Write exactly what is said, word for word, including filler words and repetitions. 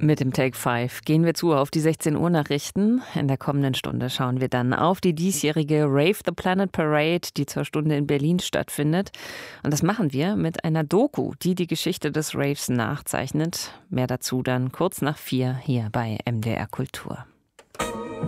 Mit dem Take fünf gehen wir zu auf die sechzehn Uhr Nachrichten. In der kommenden Stunde schauen wir dann auf die diesjährige Rave the Planet Parade, die zur Stunde in Berlin stattfindet. Und das machen wir mit einer Doku, die die Geschichte des Raves nachzeichnet. Mehr dazu dann kurz nach vier hier bei M D R Kultur.